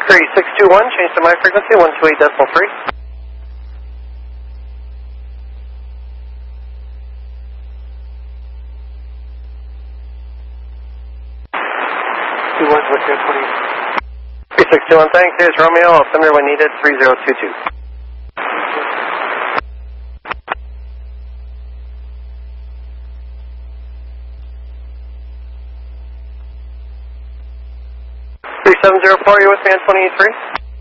3621, change to my frequency, 128.3. What's your 20? 3621, thanks. Here's Romeo. I'll send her when needed, 3022. Three 704, you with me on 23?